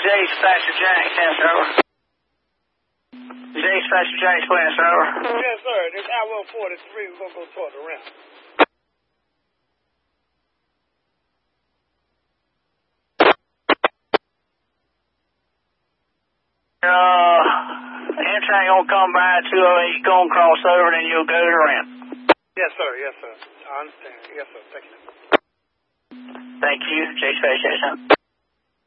Dispatcher Jack, answer over. Dispatcher Jack, answer over. Yes, sir. This I-143, we're going to go toward the ramp. Train gonna come by 208, gonna cross over, then you'll go to the ramp. Yes, sir. Yes, sir. I understand. Yes, sir. Thank you. Thank you, Dispatcher.